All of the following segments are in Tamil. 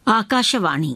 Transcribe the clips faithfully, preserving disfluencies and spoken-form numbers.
ಆಕಾಶವಾಣಿ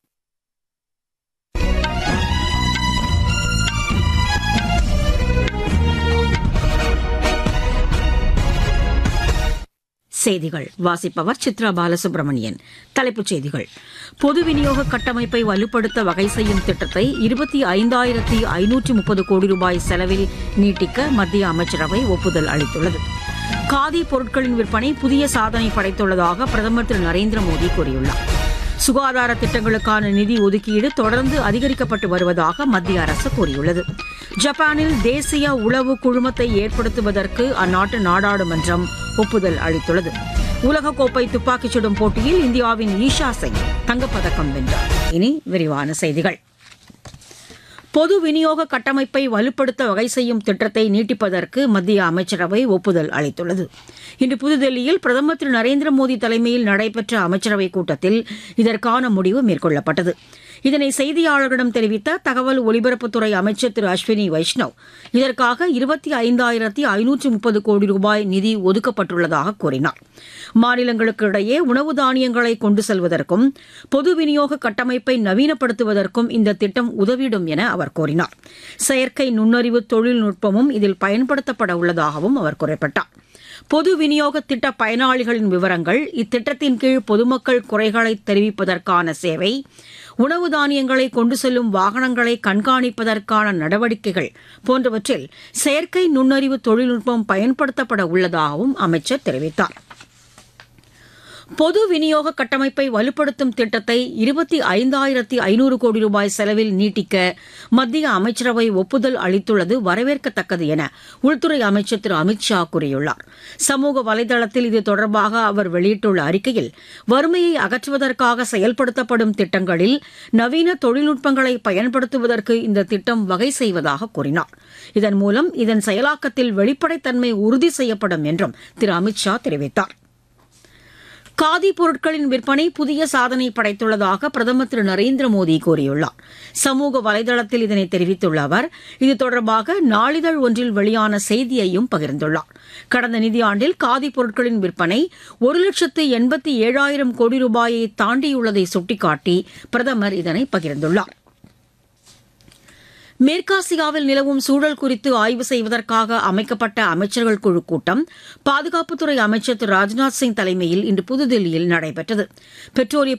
செய்திகள் வாசிப்பவர் சித்ரா பாலசுப்ரமணியன். தலைப்புச் செய்திகள். பொது விநியோக கட்டமைப்பை வலுப்படுத்த வகை செய்யும் திட்டத்தை இருபத்தி ஐந்தாயிரத்தி ஐநூற்று முப்பது கோடி ரூபாய் செலவில் நீட்டிக்க மத்திய அமைச்சரவை ஒப்புதல் அளித்துள்ளது. காதி பொருட்களின் விற்பனை புதிய சாதனை படைத்துள்ளதாக பிரதமர் திரு நரேந்திர மோடி கூறியுள்ளார். சுகாதார திட்டங்களுக்கான நிதி ஒதுக்கீடு தொடர்ந்து அதிகரிக்கப்பட்டு வருவதாக மத்திய அரசு கூறியுள்ளது. ஜப்பானில் தேசிய உளவு குழுமத்தை ஏற்படுத்துவதற்கு அந்நாட்டு நாடாளுமன்றம் ஒப்புதல் அளித்துள்ளது. உலகக்கோப்பை துப்பாக்கிச் சுடும் போட்டியில் இந்தியாவின் ஈஷா சிங் தங்கப்பதக்கம் வென்றார். இனி விரிவான செய்திகள். பொது விநியோக கட்டமைப்பை வலுப்படுத்த வகை செய்யும் திட்டத்தை நீட்டிப்பதற்கு மத்திய அமைச்சரவை ஒப்புதல் அளித்துள்ளது. இன்று புதுதில்லியில் பிரதமர் திரு நரேந்திர மோடி தலைமையில் நடைபெற்ற அமைச்சரவைக் கூட்டத்தில் இதற்கான முடிவு மேற்கொள்ளப்பட்டது. இதனை செய்தியாளர்களிடம் தெரிவித்த தகவல் ஒலிபரப்புத்துறை அமைச்சர் திரு அஸ்வினி வைஷ்ணவ், இதற்காக இருபத்தி ஐந்தாயிரத்தி ஐநூற்று முப்பது கோடி ரூபாய் நிதி ஒதுக்கப்பட்டுள்ளதாக கூறினார். மாநிலங்களுக்கு இடையே உணவு தானியங்களை கொண்டு செல்வதற்கும் பொது விநியோக கட்டமைப்பை நவீனப்படுத்துவதற்கும் இந்த திட்டம் உதவிடும் என அவர் கூறினார். செயற்கை நுண்ணறிவு தொழில்நுட்பமும் இதில் பயன்படுத்தப்பட உள்ளதாகவும் அவர் குறிப்பிட்டார். பொது விநியோக திட்ட பயனாளிகளின் விவரங்கள், இத்திட்டத்தின் கீழ் பொதுமக்கள் குறைகளை தெரிவிப்பதற்கான சேவை, உணவு தானியங்களை கொண்டு செல்லும் வாகனங்களை கண்காணிப்பதற்கான நடவடிக்கைகள் போன்றவற்றில் செயற்கை நுண்ணறிவு தொழில்நுட்பம் பயன்படுத்தப்பட உள்ளதாகவும் அமைச்சர் தெரிவித்தார். பொது விநியோக கட்டமைப்பை வலுப்படுத்தும் திட்டத்தை இருபத்தி ஐந்தாயிரத்தி ஐநூறு கோடி ரூபாய் செலவில் நீட்டிக்க மத்திய அமைச்சரவை ஒப்புதல் அளித்துள்ளது வரவேற்கத்தக்கது என உள்துறை அமைச்சர் திரு அமித் ஷா கூறியுள்ளார். சமூக வலைதளத்தில் இது தொடர்பாக அவர் வெளியிட்டுள்ள அறிக்கையில், வறுமையை அகற்றுவதற்காக செயல்படுத்தப்படும் திட்டங்களில் நவீன தொழில்நுட்பங்களை பயன்படுத்துவதற்கு இந்த திட்டம் வகை செய்வதாக கூறினார். இதன் மூலம் இதன் செயலாக்கத்தில் வெளிப்படைத்தன்மை உறுதி செய்யப்படும் என்றும் திரு அமித் ஷா தெரிவித்தார். காதி பொருட்களின் விற்பனை புதிய சாதனை படைத்துள்ளதாக பிரதமர் திரு நரேந்திர மோடி கூறியுள்ளார். சமூக வலைதளத்தில் இதனை தெரிவித்துள்ள அவர், இது தொடர்பாக நாளிதழ் ஒன்றில் வெளியான செய்தியையும் பகிர்ந்துள்ளார். கடந்த நிதியாண்டில் காதி பொருட்களின் விற்பனை ஒரு லட்சத்து எண்பத்தி ஏழாயிரம் கோடி ரூபாயை தாண்டியுள்ளதை சுட்டிக்காட்டி பிரதமர் இதனை பகிர்ந்துள்ளார். மேற்காசியாவில் நிலவும் சூழல் குறித்து ஆய்வு செய்வதற்காக அமைக்கப்பட்ட அமைச்சர்கள் குழு கூட்டம் பாதுகாப்புத்துறை அமைச்சர் திரு ராஜ்நாத் சிங் தலைமையில் இன்று புதுதில்லியில் நடைபெற்றது. பெட்ரோலிய